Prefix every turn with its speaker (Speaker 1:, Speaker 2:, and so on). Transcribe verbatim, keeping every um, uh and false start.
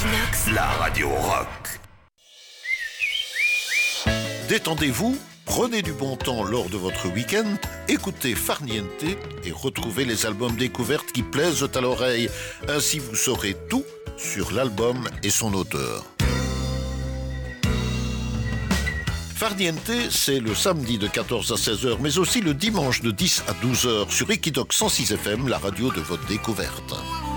Speaker 1: Equinox,
Speaker 2: la radio rock. Détendez-vous, prenez du bon temps lors de votre week-end, écoutez Farniente et retrouvez les albums découvertes qui plaisent à l'oreille. Ainsi vous saurez tout sur l'album et son auteur. Farniente, c'est le samedi de quatorze à seize heures, mais aussi le dimanche de dix à douze heures sur Equinox cent six F M, la radio de votre découverte.